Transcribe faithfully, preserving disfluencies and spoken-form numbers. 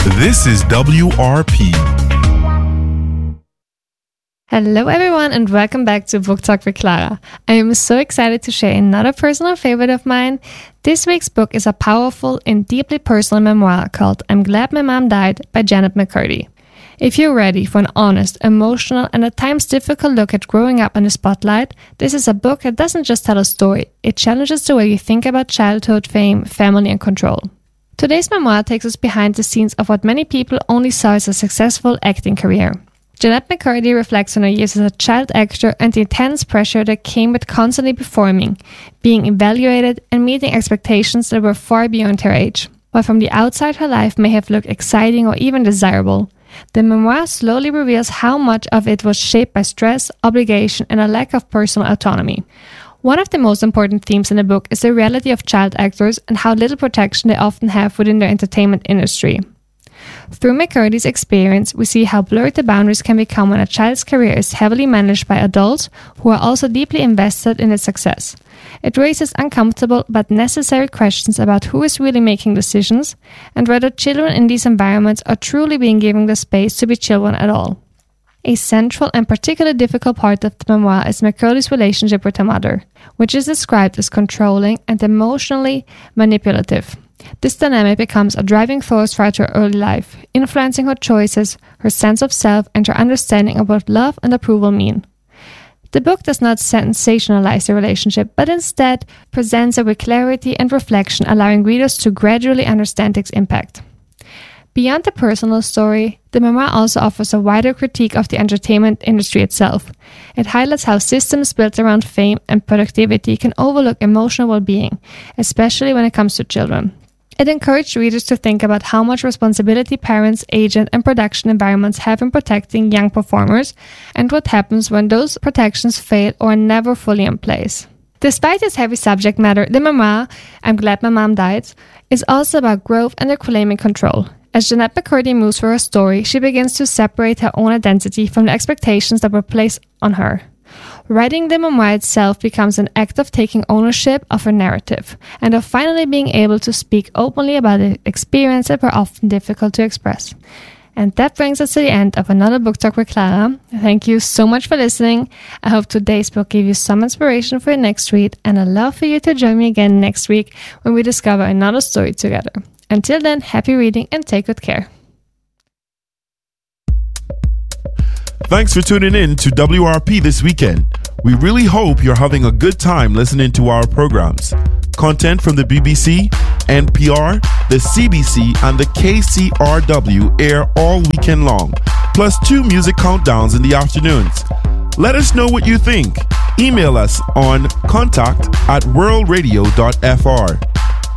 This is W R P. Hello everyone and welcome back to Book Talk with Clara. I am so excited to share another personal favorite of mine. This week's book is a powerful and deeply personal memoir called I'm Glad My Mom Died by Janet McCurdy. If you're ready for an honest, emotional, and at times difficult look at growing up in the spotlight, this is a book that doesn't just tell a story, it challenges the way you think about childhood, fame, family, and control. Today's memoir takes us behind the scenes of what many people only saw as a successful acting career. Janet McCurdy reflects on her years as a child actor and the intense pressure that came with constantly performing, being evaluated, and meeting expectations that were far beyond her age. While from the outside her life may have looked exciting or even desirable, the memoir slowly reveals how much of it was shaped by stress, obligation, and a lack of personal autonomy. One of the most important themes in the book is the reality of child actors and how little protection they often have within their entertainment industry. Through McCurdy's experience, we see how blurred the boundaries can become when a child's career is heavily managed by adults who are also deeply invested in its success. It raises uncomfortable but necessary questions about who is really making decisions and whether children in these environments are truly being given the space to be children at all. A central and particularly difficult part of the memoir is McCurdy's relationship with her mother, which is described as controlling and emotionally manipulative. This dynamic becomes a driving force throughout her early life, influencing her choices, her sense of self, and her understanding of what love and approval mean. The book does not sensationalize the relationship, but instead presents it with clarity and reflection, allowing readers to gradually understand its impact. Beyond the personal story, the memoir also offers a wider critique of the entertainment industry itself. It highlights how systems built around fame and productivity can overlook emotional well-being, especially when it comes to children. It encouraged readers to think about how much responsibility parents, agent, and production environments have in protecting young performers, and what happens when those protections fail or are never fully in place. Despite its heavy subject matter, the memoir, I'm Glad My Mom Died, is also about growth and reclaiming control. As Janet McCurdy moves through her story, she begins to separate her own identity from the expectations that were placed on her. Writing the memoir itself becomes an act of taking ownership of her narrative and of finally being able to speak openly about the experiences that were often difficult to express. And that brings us to the end of another Book Talk with Clara. Thank you so much for listening. I hope today's book gave you some inspiration for your next read, and I'd love for you to join me again next week when we discover another story together. Until then, happy reading and take good care. Thanks for tuning in to W R P this weekend. We really hope you're having a good time listening to our programs. Content from the B B C, N P R, the C B C, and the K C R W air all weekend long, plus two music countdowns in the afternoons. Let us know what you think. Email us on contact at world radio dot f r.